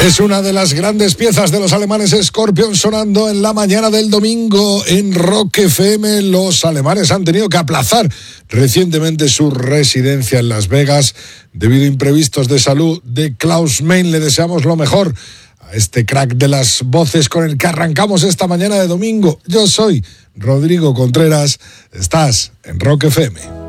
Es una de las grandes piezas de los alemanes Scorpions sonando en la mañana del domingo en Rock FM. Los alemanes han tenido que aplazar recientemente su residencia en Las Vegas debido a imprevistos de salud de Klaus Meine. Le deseamos lo mejor a este crack de las voces con el que arrancamos esta mañana de domingo. Yo soy Rodrigo Contreras. Estás en Rock FM.